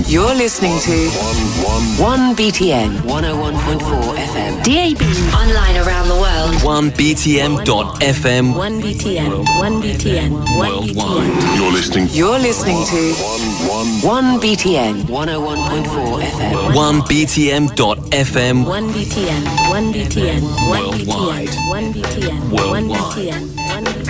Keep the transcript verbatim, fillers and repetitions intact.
You're listening to one B T N one oh one point four F M. D A B. Online around the world. one B T M dot F M. one B T N. one B T N. one B T N. You're listening. You're listening to one B T N one oh one point four F M. one B T M dot F M. one B T N. one B T N. one B T N. one B T N. one B T N. one B T N.